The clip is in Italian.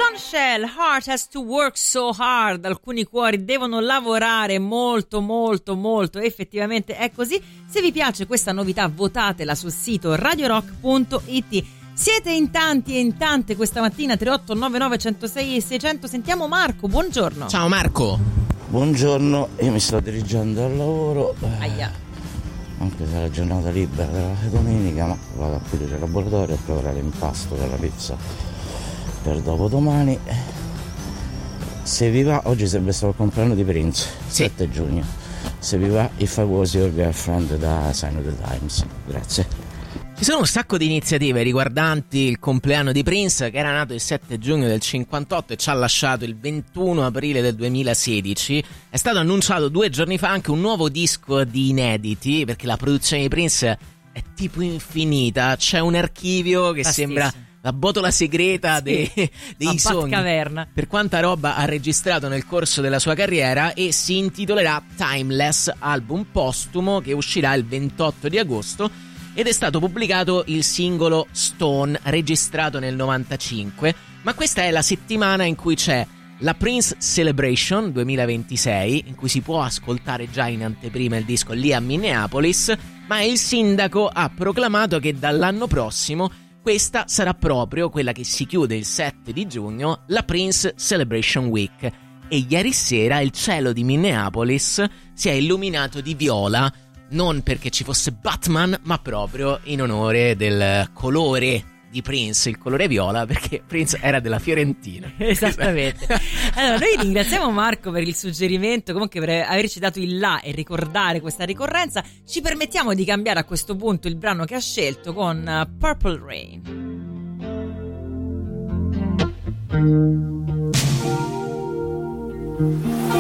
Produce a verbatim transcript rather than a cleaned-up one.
Bombshell, Heart Has to Work So Hard. Alcuni cuori devono lavorare molto molto molto, effettivamente è così. Se vi piace questa novità votatela sul sito radio rock punto it. Siete in tanti e in tante questa mattina. Tre otto nove nove uno zero sei sei zero zero. Sentiamo Marco, buongiorno. Ciao Marco. Buongiorno, io mi sto dirigendo al lavoro. Aia. Anche se è la giornata libera della domenica, ma vado a pulire il laboratorio e a preparare l'impasto della pizza per dopodomani. Se vi va, oggi sarebbe stato il compleanno di Prince, sì. sette giugno. Se vi va, If I Was Your Girlfriend da Sign of the Times. Grazie. Ci sono un sacco di iniziative riguardanti il compleanno di Prince, che era nato il sette giugno del cinquantotto e ci ha lasciato il ventuno aprile del duemilasedici. È stato annunciato due giorni fa anche un nuovo disco di inediti, perché la produzione di Prince è tipo infinita. C'è un archivio che Fastissimo. sembra la botola segreta sì. dei, dei sogni, caverna. per quanta roba ha registrato nel corso della sua carriera, e si intitolerà Timeless, album postumo che uscirà il ventotto di agosto. Ed è stato pubblicato il singolo Stone, registrato nel novantacinque, ma questa è la settimana in cui c'è la Prince Celebration duemilaventisei, in cui si può ascoltare già in anteprima il disco lì a Minneapolis, ma il sindaco ha proclamato che dall'anno prossimo questa sarà proprio quella che si chiude il sette di giugno, la Prince Celebration Week. E ieri sera il cielo di Minneapolis si è illuminato di viola, non perché ci fosse Batman, ma proprio in onore del colore di Prince, il colore viola, perché Prince era della Fiorentina. Esattamente. Allora, noi ringraziamo Marco per il suggerimento, comunque per averci dato il là e ricordare questa ricorrenza. Ci permettiamo di cambiare a questo punto il brano che ha scelto con Purple Rain. Thank you.